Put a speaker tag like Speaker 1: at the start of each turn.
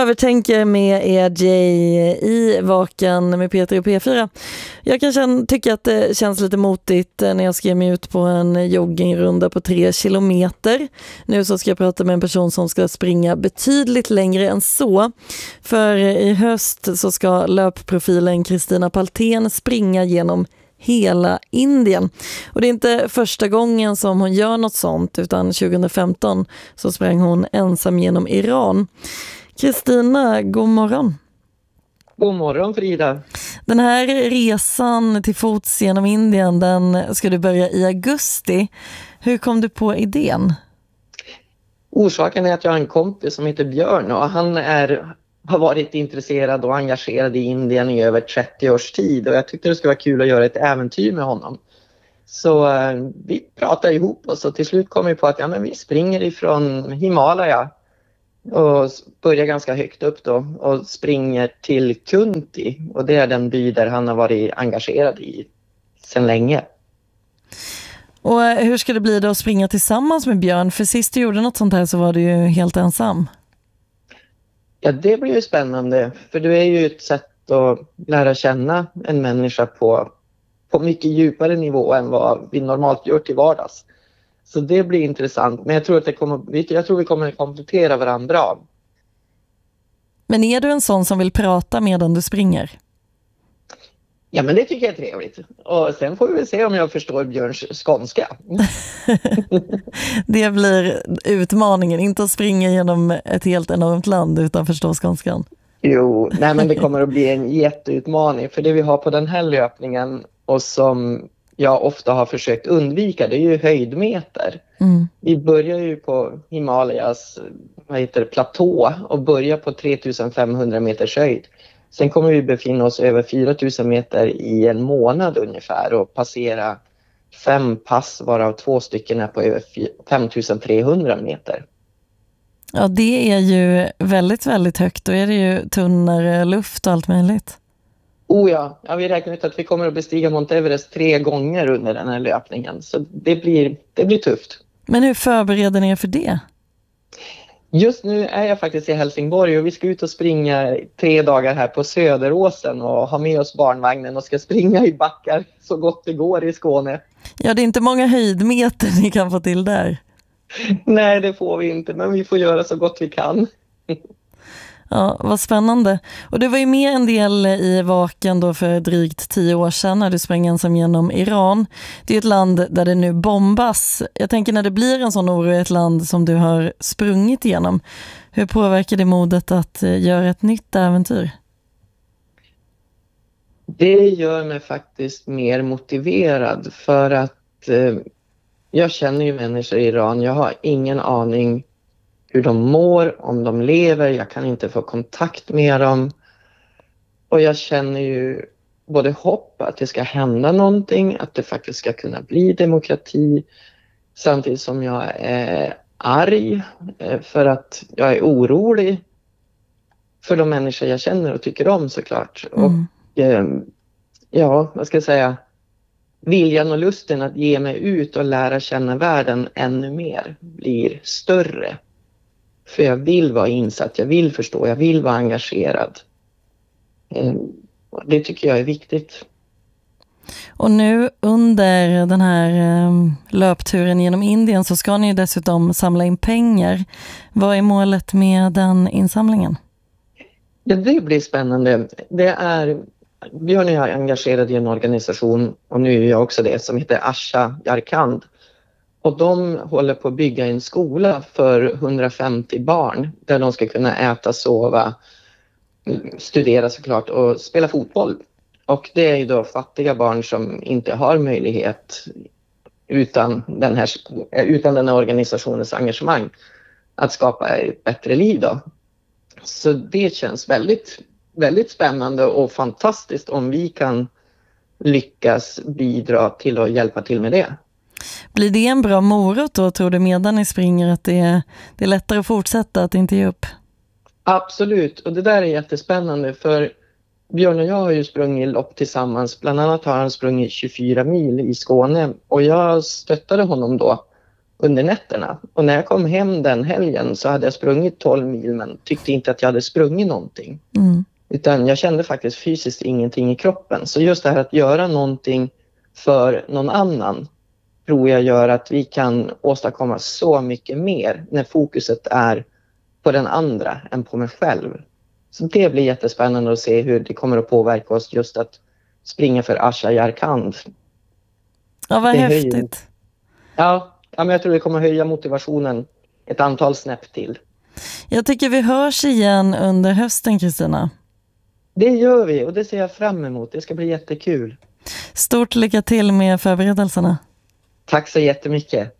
Speaker 1: övertänker med EJ i Vaken med Peter och P4. Jag kan tycka att det känns lite motigt när jag ska mig ut på en joggingrunda på 3 kilometer. Nu så ska jag prata med en person som ska springa betydligt längre än så. För i höst så ska löpprofilen Kristina Paltén springa genom hela Indien. Och det är inte första gången som hon gör något sånt, utan 2015 så sprang hon ensam genom Iran. Kristina, god morgon.
Speaker 2: God morgon Frida.
Speaker 1: Den här resan till fots genom Indien, den ska du börja i augusti. Hur kom du på idén?
Speaker 2: Orsaken är att jag har en kompis som heter Björn och han har varit intresserad och engagerad i Indien i över 30 års tid och jag tyckte det skulle vara kul att göra ett äventyr med honom. Så vi pratade ihop oss och till slut kom vi på att vi springer ifrån Himalaya och börjar ganska högt upp då och springer till Kunti och det är den by där han har varit engagerad i sedan länge.
Speaker 1: Och hur ska det bli då att springa tillsammans med Björn? För sist du gjorde något sånt här så var du ju helt ensam.
Speaker 2: Ja, det blir ju spännande för det är ju ett sätt att lära känna en människa på mycket djupare nivå än vad vi normalt gör till vardags. Så det blir intressant, men jag tror vi kommer att komplettera varandra.
Speaker 1: Men är du en sån som vill prata medan du springer?
Speaker 2: Ja, men det tycker jag är trevligt. Och sen får vi väl se om jag förstår Björns skånska.
Speaker 1: Det blir utmaningen, inte att springa genom ett helt enormt land utan förstå skånskan.
Speaker 2: Jo, men det kommer att bli en jätteutmaning. För det vi har på den här löpningen och som jag ofta har försökt undvika, det är ju höjdmeter. Mm. Vi börjar ju på Himalayas platå och börjar på 3500 meters höjd. Sen kommer vi befinna oss över 4000 meter i en månad ungefär och passera 5 pass varav 2 stycken är på över 5300 meter.
Speaker 1: Ja, det är ju väldigt, väldigt högt. Då är det ju tunnare luft och allt möjligt.
Speaker 2: Ja, vi räknar ut att vi kommer att bestiga Mount Everest 3 gånger under den här löpningen. Så det blir tufft.
Speaker 1: Men hur förbereder ni er för det?
Speaker 2: Just nu är jag faktiskt i Helsingborg och vi ska ut och springa 3 dagar här på Söderåsen och ha med oss barnvagnen och ska springa i backar så gott det går i Skåne.
Speaker 1: Ja, det är inte många höjdmeter ni kan få till där.
Speaker 2: Nej, det får vi inte, men vi får göra så gott vi kan.
Speaker 1: Ja, vad spännande. Och du var ju med en del i Vaken då för drygt 10 år sedan när du sprang ensam genom Iran. Det är ett land där det nu bombas. Jag tänker när det blir en sån oro i ett land som du har sprungit igenom. Hur påverkar det modet att göra ett nytt äventyr?
Speaker 2: Det gör mig faktiskt mer motiverad för att jag känner ju människor i Iran. Jag har ingen aning hur de mår, om de lever. Jag kan inte få kontakt med dem. Och jag känner ju både hopp att det ska hända någonting, att det faktiskt ska kunna bli demokrati. Samtidigt som jag är arg för att jag är orolig för de människor jag känner och tycker om såklart. Och vad ska jag säga? Viljan och lusten att ge mig ut och lära känna världen ännu mer blir större. För jag vill vara insatt, jag vill förstå, jag vill vara engagerad. Det tycker jag är viktigt.
Speaker 1: Och nu under den här löpturen genom Indien så ska ni dessutom samla in pengar. Vad är målet med den insamlingen?
Speaker 2: Ja, det blir spännande. Björn är engagerad i en organisation och nu är jag också det som heter Asha Yarkand. Och de håller på att bygga en skola för 150 barn där de ska kunna äta, sova, studera såklart och spela fotboll. Och det är ju då fattiga barn som inte har möjlighet utan den här organisationens engagemang att skapa ett bättre liv då. Så det känns väldigt, väldigt spännande och fantastiskt om vi kan lyckas bidra till att hjälpa till med det.
Speaker 1: Blir det en bra morot då, tror du, medan ni springer, att det är lättare att fortsätta, att inte ge upp?
Speaker 2: Absolut, och det där är jättespännande för Björn och jag har ju sprungit lopp tillsammans. Bland annat har han sprungit 24 mil i Skåne och jag stöttade honom då under nätterna. Och när jag kom hem den helgen så hade jag sprungit 12 mil men tyckte inte att jag hade sprungit någonting. Utan jag kände faktiskt fysiskt ingenting i kroppen. Så just det här att göra någonting för någon annan tror jag gör att vi kan åstadkomma så mycket mer när fokuset är på den andra än på mig själv. Så det blir jättespännande att se hur det kommer att påverka oss just att springa för Asha Yarkand.
Speaker 1: Ja, vad häftigt.
Speaker 2: Ja, men jag tror det kommer höja motivationen ett antal snäpp till.
Speaker 1: Jag tycker vi hörs igen under hösten, Kristina.
Speaker 2: Det gör vi och det ser jag fram emot. Det ska bli jättekul.
Speaker 1: Stort lycka till med förberedelserna.
Speaker 2: Tack så jättemycket.